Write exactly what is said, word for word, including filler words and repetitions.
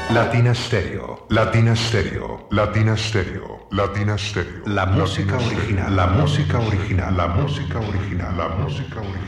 Latina Stereo, Latina Stereo, Latina Stereo, Latina Stereo. La música original, la música original, la música original, la música original.